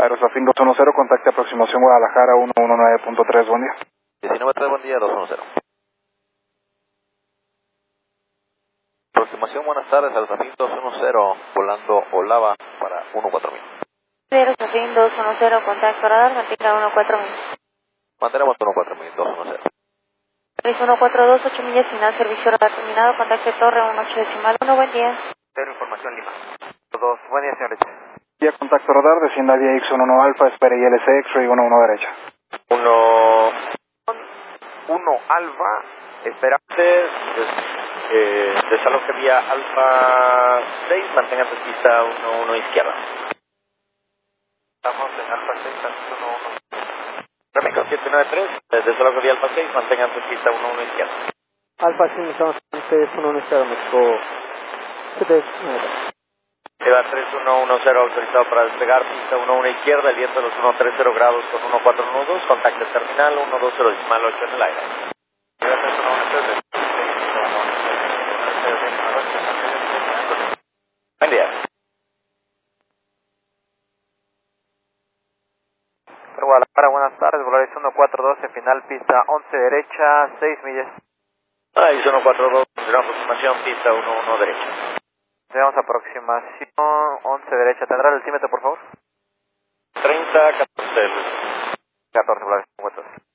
Aerosafin 210, contacte aproximación Guadalajara 119.3, buen día. 19.3, buen día, 210. Aproximación, buenas tardes, Aerosafin 210, volando Olava para 14000. Aerosafin 210, contacto radar, mantenga 14000. Mantenemos 14000, 210. 3142, 8 millas final, servicio radar terminado, contacte torre 18.1, buen día. Cero información Lima. 2, buen día, señores. Vía contacto radar, descienda vía X11 Alfa, espere ILC, X-ray 11 derecha. 1 Alfa, esperantes, desaloje vía Alfa 6, mantengan pista 11 izquierda. Estamos en Alfa 6, 11. Remeco 793, desaloje vía Alfa 6, mantengan pista 11 izquierda. Alfa 5, estamos antes 1 Estado México 793. Eva 3110 autorizado para despegar, pista 11 izquierda, el viento de los 130 grados con 1412, contacto terminal 120.8 en el aire. Eva 3110. Buen día. Guadalajara, buenas tardes, Volaris 1412, final pista 11 derecha, 6 millas. Ahí 142, aproximación, pista 11 derecha. Tenemos aproximación 11 derecha, ¿tendrá el altímetro por favor? 30, 14. 14, Volaris 14.